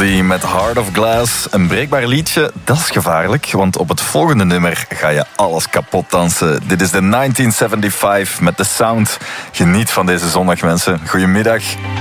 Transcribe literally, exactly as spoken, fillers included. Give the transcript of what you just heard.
Blondie met Heart of Glass. Een breekbaar liedje, dat is gevaarlijk, want op het volgende nummer ga je alles kapot dansen. Dit is de negentien zevenenzeventig met The Sound. Geniet van deze zondag, mensen. Goedemiddag.